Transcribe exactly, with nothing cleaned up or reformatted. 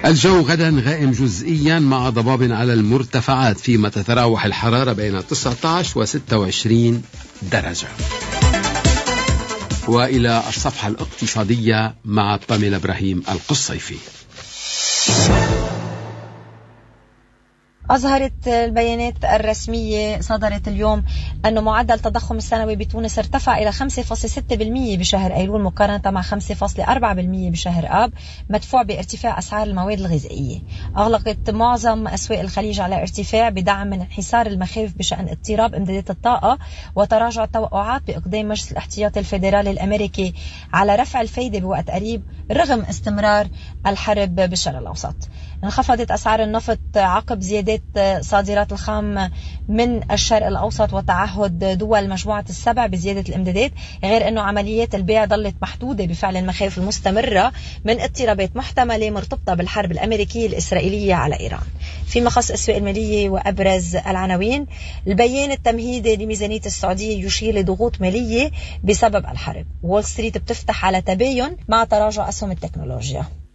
الجو غدا غائم جزئيا مع ضباب على المرتفعات، فيما تتراوح الحرارة بين تسعة عشر و ستة وعشرين درجة. وإلى الصفحة الاقتصادية مع باميلا إبراهيم القصيفي. أظهرت البيانات الرسمية صدرت اليوم أن معدل التضخم السنوي بتونس ارتفع إلى خمسة فاصلة ستة بالمئة بشهر أيلول مقارنة مع خمسة فاصلة أربعة بالمئة بشهر آب، مدفوع بارتفاع أسعار المواد الغذائية. أغلقت معظم أسواق الخليج على ارتفاع بدعم من انحسار المخاوف بشأن اضطراب إمدادات الطاقة وتراجع التوقعات بإقدام مجلس الاحتياطي الفيدرالي الأمريكي على رفع الفايدة بوقت قريب رغم استمرار الحرب بالشرق الأوسط. انخفضت أسعار النفط عقب زيادات صادرات الخام من الشرق الأوسط وتعهد دول مجموعة السبع بزيادة الإمدادات، غير أنه عمليات البيع ظلت محدودة بفعل المخاوف المستمرة من اضطرابات محتملة مرتبطة بالحرب الأمريكية الإسرائيلية على إيران. فيما خص الأسواق المالية وأبرز العناوين، البيان التمهيدي لميزانية السعودية يشير لضغوط مالية بسبب الحرب. وول ستريت بتفتح على تباين مع تراجع أسهم التكنولوجيا.